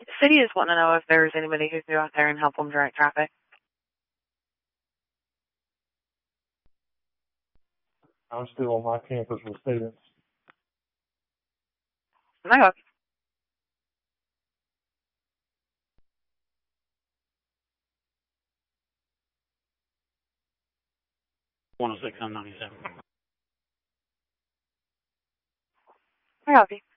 The city just wanting to know if there's anybody who can go out there and help them direct traffic. I'm still on my campus with students. Okay. $106 on 97. I copy.